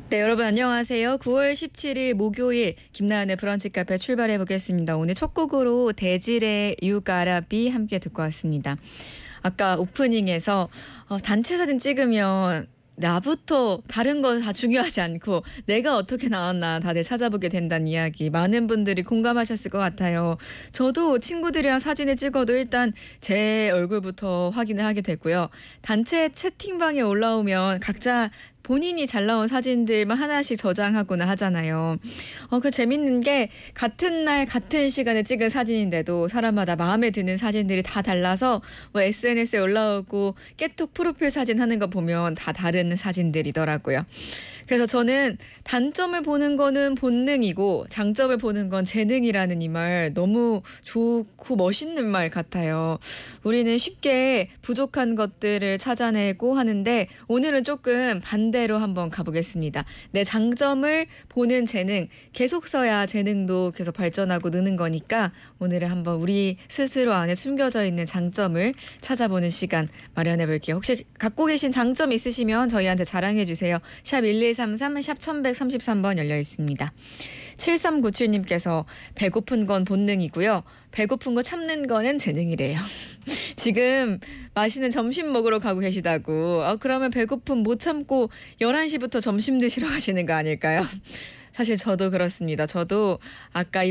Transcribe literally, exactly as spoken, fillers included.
네, 여러분 안녕하세요. 구월 십칠일 목요일 김나은의 브런치 카페 출발해 보겠습니다. 오늘 첫 곡으로 대질의 유가라비 함께 듣고 왔습니다. 아까 오프닝에서 어, 단체 사진 찍으면 나부터 다른 거 다 중요하지 않고 내가 어떻게 나왔나 다들 찾아보게 된다는 이야기 많은 분들이 공감하셨을 것 같아요. 저도 친구들이랑 사진을 찍어도 일단 제 얼굴부터 확인을 하게 되고요. 단체 채팅방에 올라오면 각자 본인이 잘 나온 사진들만 하나씩 저장하거나 하잖아요. 어, 그 재밌는 게 같은 날 같은 시간에 찍은 사진인데도 사람마다 마음에 드는 사진들이 다 달라서 뭐 에스엔에스에 올라오고 깨톡 프로필 사진 하는 거 보면 다 다른 사진들이더라고요. 그래서 저는 단점을 보는 거는 본능이고 장점을 보는 건 재능이라는 이 말 너무 좋고 멋있는 말 같아요. 우리는 쉽게 부족한 것들을 찾아내고 하는데 오늘은 조금 반대로 한번 가보겠습니다. 내 장점을 보는 재능, 계속 써야 재능도 계속 발전하고 느는 거니까 오늘은 한번 우리 스스로 안에 숨겨져 있는 장점을 찾아보는 시간 마련해 볼게요. 혹시 갖고 계신 장점 있으시면 저희한테 자랑해 주세요. 샵 일일삼삼, 샵 천백삼십삼 번 열려 있습니다. 칠삼구칠님께서 배고픈 건 본능이고요. 배고픈 거 참는 거는 재능이래요. 지금 맛있는 점심 먹으러 가고 계시다고. 아, 그러면 배고픔 못 참고 열한 시부터 점심 드시러 가시는 거 아닐까요? 사실 저도 그렇습니다. 저도 아까